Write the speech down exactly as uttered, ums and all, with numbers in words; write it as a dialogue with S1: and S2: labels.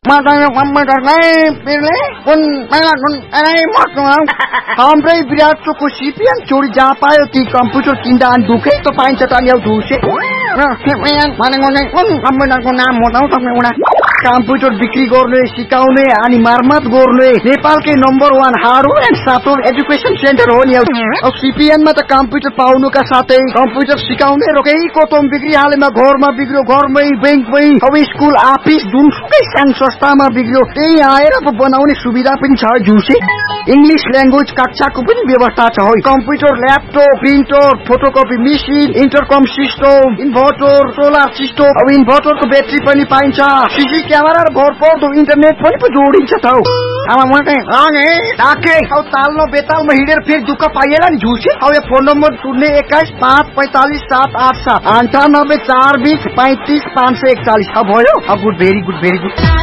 S1: Matanya komputer lain pilih pun malah pun ini makna hampir biar cukup sipian curi japai di komputer kindahan duke itu paling cetan yang duke. Nah, sipian mana ngonek pun komputer ko namu tahu sampai mana. Komputer बिक्री गर्ने सिकाउने अनि मर्मत गर्ने नेपालकै number one hardware and software education centre हो नि। अब सीपीएन मा त कम्प्युटर पाउनुका साथै कम्प्युटर सिकाउने रोकै कोतम बिक्री हालेमा घरमा बिग्रियो घरमै बैंकमै अब स्कुल अफिस जुनसुकै सानो संस्थामा बिग्रियो त्यही आएर पो बनाउने सुविधा पनि छ जुसे। इंग्लिश ल्याङ्ग्वेज कक्षाको पनि व्यवस्था छ। Computer laptop printer photocopy machine इन्टरकम system inverter solar system अब इन्भर्टरको ब्याट्री पनि पाइन्छ। सीसी क्यामेरा र भरपर्दो इन्टरनेट पनि पो जोडिन्छ त। अब मलाई अने ताके अब तालमा बेतालमा हिँडेर फेरि दुःख पाइएला नि झुसे। अब यो फोन नम्बर शून्य एक्काइस पाँच पैंतालीस सात आठ सात अन्ठानब्बे चार बीस पैंतीस पाँच सौ एकचालीस अब भयो। अब good very good very good.